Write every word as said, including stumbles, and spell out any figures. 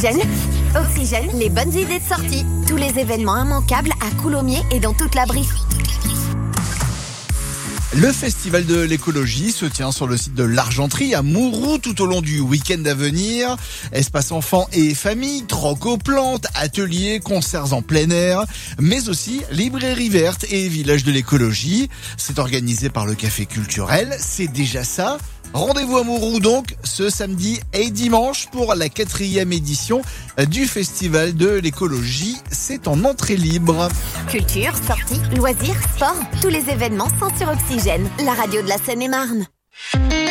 Oxygène. Oxygène, les bonnes idées de sortie. Tous les événements immanquables à Coulommiers et dans toute la Brie. Le festival de l'écologie se tient sur le site de l'Argenterie à Mouroux tout au long du week-end à venir. Espace enfants et famille, troc aux plantes, ateliers, concerts en plein air, mais aussi librairie verte et village de l'écologie. C'est organisé par le Café Culturel, c'est déjà ça. Rendez-vous à Mouroux donc ce samedi et dimanche pour la quatrième édition du festival de l'écologie. C'est en entrée libre. Culture, sorties, loisirs, sport, tous les événements sont sur Oxygène, la radio de la Seine-et-Marne.